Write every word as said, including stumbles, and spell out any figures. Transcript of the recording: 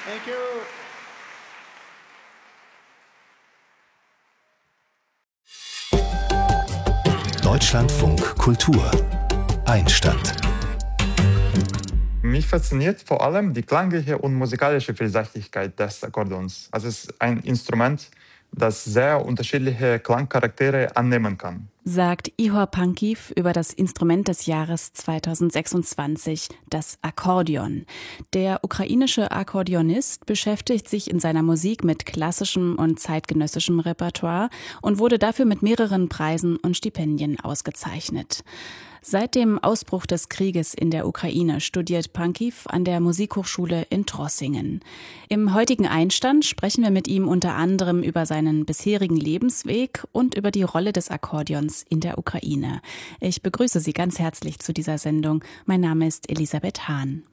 Thank you. Deutschlandfunk Kultur Einstand. Mich fasziniert vor allem die klangliche und musikalische Vielseitigkeit des Akkordeons. Also es ist ein Instrument, das sehr unterschiedliche Klangcharaktere annehmen kann. Sagt Ihor Pankiv über das Instrument des Jahres zweitausendsechsundzwanzig, das Akkordeon. Der ukrainische Akkordeonist beschäftigt sich in seiner Musik mit klassischem und zeitgenössischem Repertoire und wurde dafür mit mehreren Preisen und Stipendien ausgezeichnet. Seit dem Ausbruch des Krieges in der Ukraine studiert Pankiv an der Musikhochschule in Trossingen. Im heutigen Einstand sprechen wir mit ihm unter anderem über seinen bisherigen Lebensweg und über die Rolle des Akkordeons in der Ukraine. Ich begrüße Sie ganz herzlich zu dieser Sendung. Mein Name ist Elisabeth Hahn.